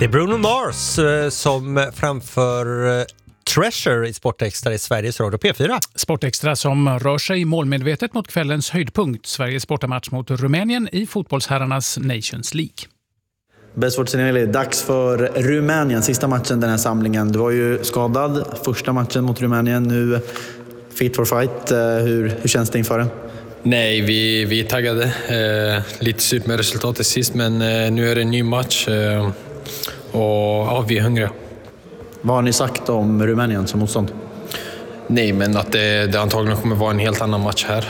Det är Bruno Mars som framför Treasure i Sportextra i Sveriges Radio P4. Sportextra som rör sig målmedvetet mot kvällens höjdpunkt. Sveriges bortamatch mot Rumänien i fotbollsherrarnas Nations League. Besford Seneli, dags för Rumänien. Sista matchen den här samlingen. Du var ju skadad första matchen mot Rumänien. Nu fit for fight. Hur känns det inför den? Nej, vi är taggade. Lite surt med resultatet sist, men nu är det en ny match. Och ja, vi är hungriga. Vad har ni sagt om Rumänien som motstånd? Nej, men att det antagligen kommer vara en helt annan match här.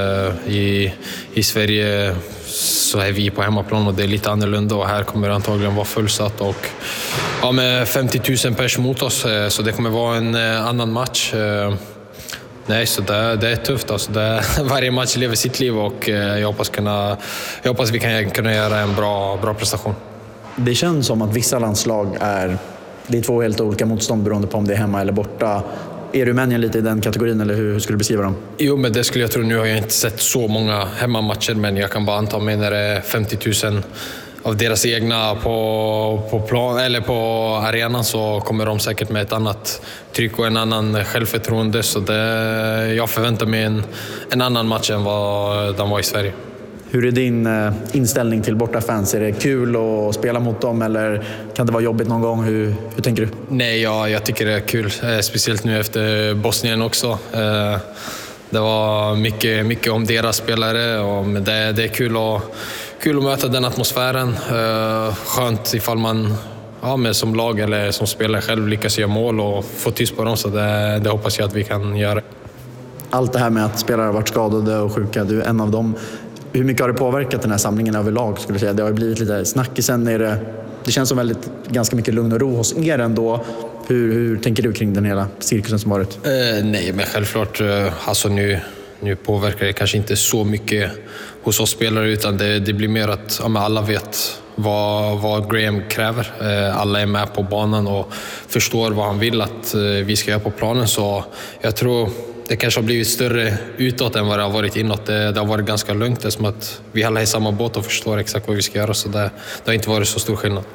I Sverige så är vi på hemmaplan och det är lite annorlunda, och här kommer det antagligen vara fullsatt och ja, med 50 000 pers mot oss, så det kommer vara en annan match. Nej, så det är tufft. Alltså varje match lever sitt liv, och jag hoppas vi kan kunna göra en bra prestation. Det känns som att vissa landslag det är två helt olika motstånd beroende på om det är hemma eller borta. Är Rumänien lite i den kategorin, eller hur skulle du beskriva dem? Jo, men det skulle jag tro. Nu har jag inte sett så många hemmamatcher, men jag kan bara anta mig när det är 50 000 av deras egna på plan eller på arenan, så kommer de säkert med ett annat tryck och en annan självförtroende. Så jag förväntar mig en annan match än vad den var i Sverige. Hur är din inställning till bortafans? Är det kul att spela mot dem, eller kan det vara jobbigt någon gång? Hur tänker du? Nej, jag tycker det är kul. Speciellt nu efter Bosnien också. Det var mycket om deras spelare, men det är kul att möta den atmosfären. Skönt ifall man som lag eller som spelare själv lyckas göra mål och få tyst på dem, så det hoppas jag att vi kan göra. Allt det här med att spelare har varit skadade och sjuka, du är en av dem. Hur mycket har det påverkat den här samlingen överlag, skulle jag säga? Det har blivit lite snackisen. Det känns som ganska mycket lugn och ro hos er ändå. Hur tänker du kring den hela cirkusen som varit? Nej, men självklart. Alltså nu påverkar det kanske inte så mycket hos oss spelare, utan det blir mer att alla vet vad Graham kräver. Alla är med på banan och förstår vad han vill att vi ska göra på planen. Så jag tror det kanske har blivit större utåt än vad det har varit inåt. Det har varit ganska lugnt. Det är som att vi alla är i samma båt och förstår exakt vad vi ska göra. Så det har inte varit så stor skillnad.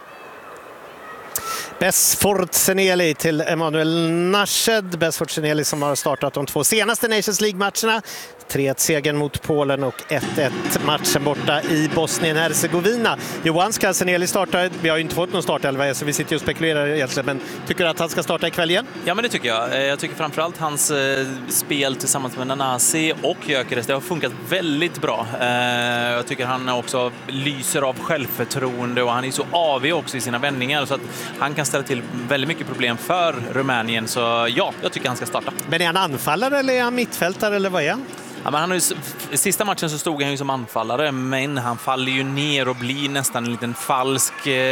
Besford Seneli till Emanuel Nashed. Besford Seneli som har startat de 2 senaste Nations League-matcherna. 3-1-segern mot Polen och 1-1 matchen borta i Bosnien-Hercegovina. Johan, ska Seneli starta? Vi har ju inte fått någon startelva, så vi sitter ju och spekulerar egentligen. Men tycker du att han ska starta ikväll igen? Ja, men det tycker jag. Jag tycker framförallt hans spel tillsammans med Nanasi och Gyökeres, det har funkat väldigt bra. Jag tycker han också lyser av självförtroende, och han är så avig också i sina vändningar, så att han kan ställa till väldigt mycket problem för Rumänien. Så ja, jag tycker han ska starta. Men är han anfallare eller är han mittfältare, eller vad är han? Ja, men i sista matchen så stod han ju som anfallare, men han faller ju ner och blir nästan en liten falsk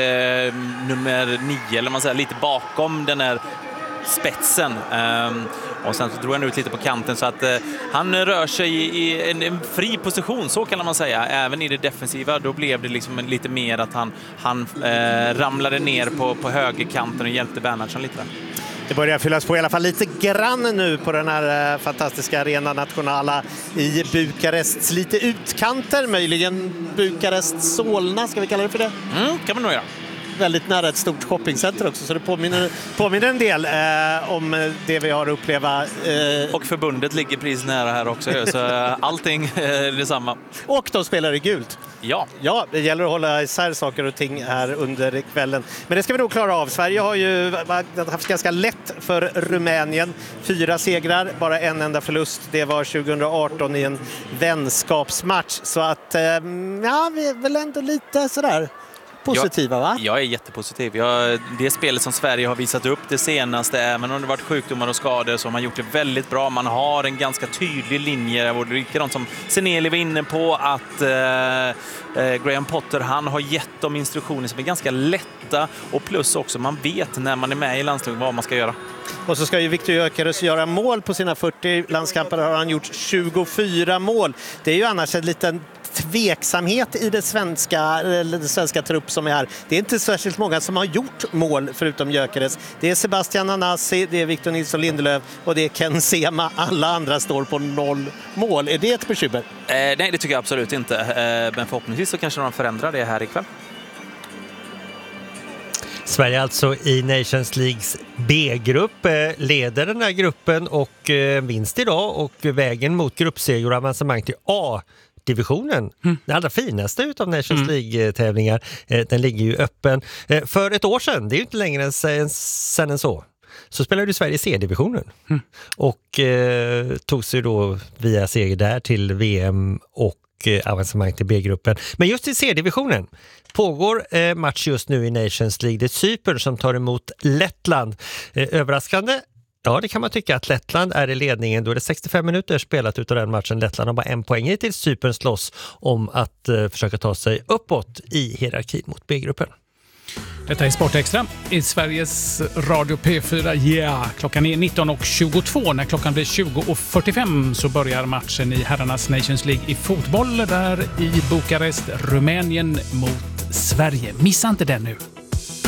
nummer 9, eller man säger, lite bakom den här spetsen. Och sen så drog han ut lite på kanten, så att han rör sig i en fri position, så kan man säga. Även i det defensiva, då blev det liksom lite mer att han ramlade ner på högerkanten och hjälpte Bernhardsson lite där. Det börjar fyllas på i alla fall lite grann nu på den här fantastiska Arena Nationala i Bukarests lite utkanter, möjligen Bukarest-Solna, ska vi kalla det för det? Kan man nog göra. Väldigt nära ett stort shoppingcenter också, så det påminner en del om det vi har uppleva. Och förbundet ligger precis nära här också, så allting är detsamma. Och de spelar i gult. Ja, det gäller att hålla isär saker och ting här under kvällen. Men det ska vi nog klara av. Sverige har ju haft ganska lätt för Rumänien. 4 segrar, bara en enda förlust. Det var 2018 i en vänskapsmatch. Så att, vi är väl ändå lite sådär positiva, va? Jag är jättepositiv. Det spelet som Sverige har visat upp det senaste, även om det varit sjukdomar och skador, så har man gjort det väldigt bra. Man har en ganska tydlig linje, och det är likadant som Seneli var inne på, att Graham Potter, han har gett de instruktioner som är ganska lätta, och plus också man vet när man är med i landslaget vad man ska göra. Och så ska ju Viktor Gyökeres göra mål på sina 40 landskamper, har han gjort 24 mål. Det är ju annars en liten tveksamhet i det svenska trupp som är här. Det är inte särskilt många som har gjort mål förutom Gyökeres. Det är Sebastian Nanasi, det är Victor Nilsson Lindelöf och det är Ken Sema. Alla andra står på 0 mål. Är det ett bekymmer? Nej, det tycker jag absolut inte. Men förhoppningsvis så kanske de förändrar det här ikväll. Sverige alltså i Nations Leagues B-grupp, leder den här gruppen och vinst idag och vägen mot gruppseger och avancemang till A-divisionen. Det allra finaste utav Nations League-tävlingar, den ligger ju öppen. För ett år sedan, det är ju inte längre sedan än så spelade ju Sverige i C-divisionen och tog sig då via seger där till VM och avancemang till B-gruppen. Men just i C-divisionen pågår match just nu i Nations League. Det är Cypern som tar emot Lettland. Överraskande? Ja, det kan man tycka att Lettland är i ledningen. Då är det 65 minuter spelat utav den matchen. Lettland har bara 1 poäng hittills. Cypern slåss om att försöka ta sig uppåt i hierarkin mot B-gruppen. Detta är Sportextra i Sveriges Radio P4. Klockan är 19.22. När klockan blir 20.45 så börjar matchen i herrarnas Nations League i fotboll där i Bukarest, Rumänien mot Sverige. Missa inte den nu.